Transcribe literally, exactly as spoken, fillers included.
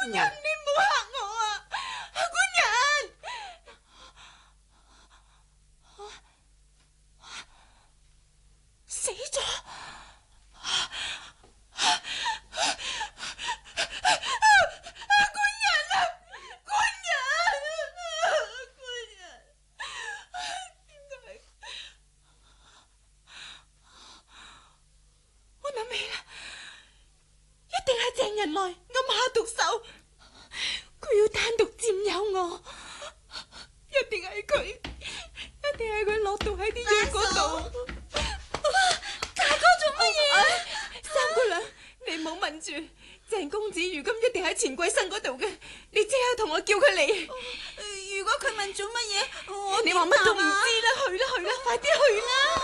官人，你唔好嚇我啊！官人，死咗！官人啊！官人，官人，點解？我諗起啦，一定係鄭人來暗下毒手，佢要單獨佔有我，一定係佢，一定係佢落毒喺啲藥嗰度。大哥做乜嘢？三姑娘，你唔好問住，鄭公子如今一定喺錢桂生嗰度嘅，你即刻同我叫佢嚟。如果佢問做乜嘢，我啊你話乜都唔知啦，去啦去啦，快啲去啦！